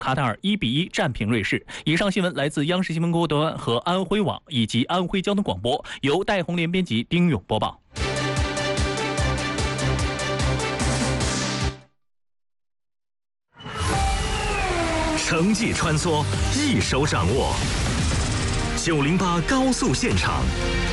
卡塔尔1-1战平瑞士。以上新闻来自央视新闻客户端和安徽网以及安徽交通广播，由戴红莲编辑，丁勇播报。 城际穿梭，一手掌握。908高速现场。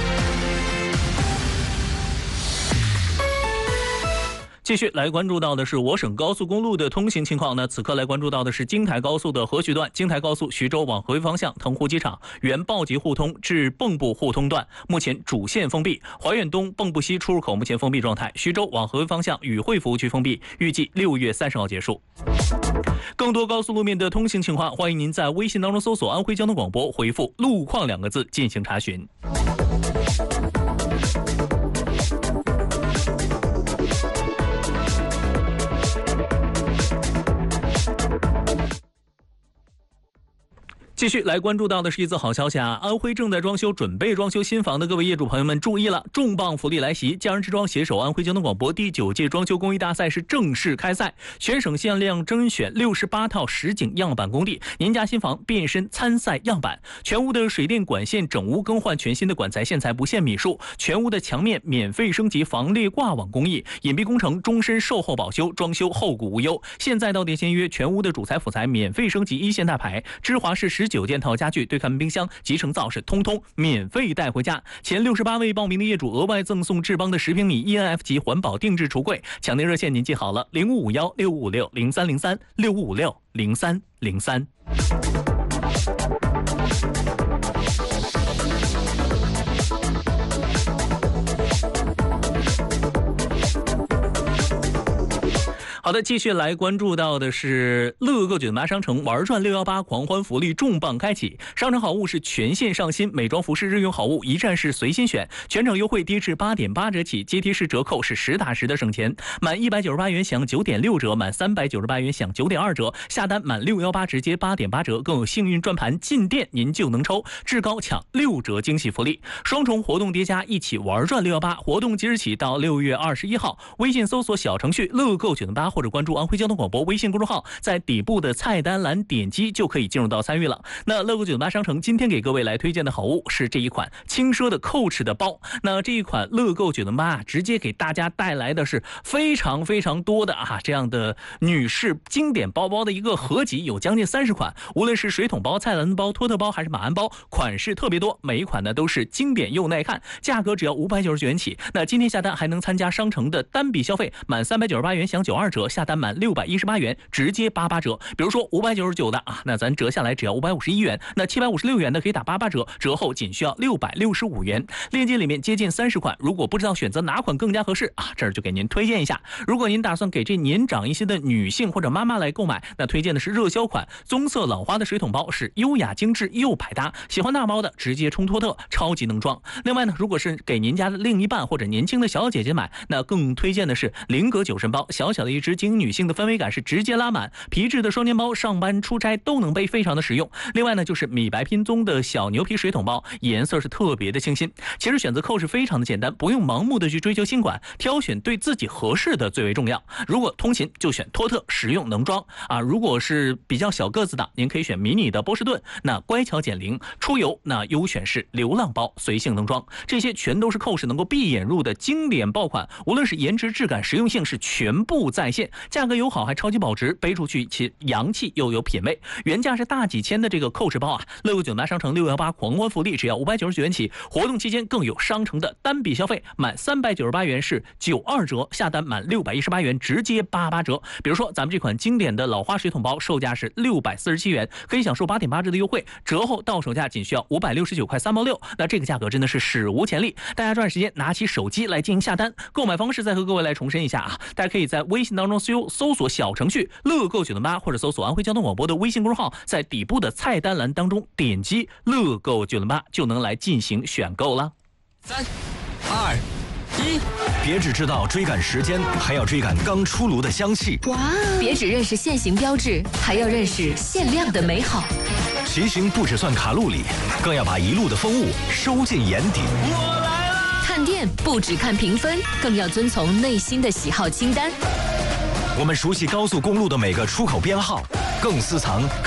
继续来关注到的是我省高速公路的通行情况呢。此刻来关注到的是京台高速的河徐段，京台高速徐州往合肥方向腾沪机场原报集互通至蚌埠互通段，目前主线封闭；怀远东蚌埠西出入口目前封闭状态；徐州往合肥方向宇汇服务区封闭，预计6月30号结束。更多高速路面的通行情况，欢迎您在微信当中搜索安徽交通广播，回复路况2个字进行查询。继续来关注到的是一则好消息啊！安徽正在装修、准备装修新房的各位业主朋友们注意了，重磅福利来袭！匠人之装携手安徽交通广播第9届装修工艺大赛是正式开赛，全省限量甄选68套实景样板工地，您家新房变身参赛样板。全屋的水电管线整屋更换全新的管材线材，不限米数；全屋的墙面免费升级防裂挂网工艺，隐蔽工程终身售后保修，装修后顾无忧。现在到店签约，全屋的主材辅材免费升级1线大牌，芝华士19件套家具、对看门冰箱、集成灶是通通免费带回家。前68位报名的业主额外赠送智邦的10平米 ENF 级环保定制橱柜。抢订热线您记好了：055165560303，05560303。好的，继续来关注到的是乐购908商城玩转618狂欢福利重磅开启，商城好物是全线上新，美妆服饰日用好物一站式随心选，全场优惠低至8.8折起，阶梯式折扣是实打实的省钱，满198元享9.6折，满398元享9.2折，下单满618直接8.8折，更有幸运转盘进店您就能抽，至高抢6折惊喜福利，双重活动叠加，一起玩转618，活动即日起到6月21号，微信搜索小程序乐购908或者关注安徽交通广播微信公众号，在底部的菜单栏点击就可以进入到参与了。那乐购908商城今天给各位来推荐的好物是这一款轻奢的 Coach 的包。那这一款乐购908直接给大家带来的是非常非常多的这样的女士经典包包的一个合集，有将近30款，无论是水桶包、菜篮子包、托特包还是马鞍包，款式特别多，每一款呢都是经典又耐看，价格只要599元起。那今天下单还能参加商城的单笔消费，满398元享92折，下单满618元直接88折。比如说599的那咱折下来只要551元，那756元的可以打88折，折后仅需要665元。链接里面接近30款，如果不知道选择哪款更加合适这儿就给您推荐一下。如果您打算给这年长一些的女性或者妈妈来购买，那推荐的是热销款棕色老花的水桶包，是优雅精致又百搭，喜欢大包的直接冲托特，超级能装。另外呢，如果是给您家的另一半或者年轻的小姐姐买，那更推荐的是菱格9升包，小小的一只，经女性的氛围感是直接拉满，皮质的双肩包，上班出差都能背，非常的实用。另外呢，就是米白拼棕的小牛皮水桶包，颜色是特别的清新。其实选择扣是非常的简单，不用盲目的去追求新款，挑选对自己合适的最为重要。如果通勤就选托特，实用能装如果是比较小个子的，您可以选迷你的波士顿，那乖巧减龄。出游那优选是流浪包，随性能装。这些全都是扣是能够闭眼入的经典爆款，无论是颜值、质感、实用性是全部在线，价格友好还超级保值，背出去其洋气又有品味。原价是大几千的这个扣式包乐购908商城618狂欢福利只要599元起，活动期间更有商城的单笔消费满398元是92折，下单满618元直接88折。比如说咱们这款经典的老花水桶包，售价是647元，可以享受8.8折的优惠，折后到手价仅需要569块3毛6，那这个价格真的是史无前例。大家抓紧时间拿起手机来进行下单。购买方式再和各位来重申一下大家可以在微信当中搜索小程序乐购908，或者搜索安徽交通广播的微信公众号，在底部的菜单栏当中点击乐购908就能来进行选购了。 3、2、1，别只知道追赶时间，还要追赶刚出炉的香气。 哇！别只认识限行标志，还要认识限量的美好。 骑行不只算卡路里，更要把一路的风物收进眼底。 我来了！看店不只看评分，更要遵从内心的喜好清单。 我们熟悉高速公路的每个出口编号， 更私藏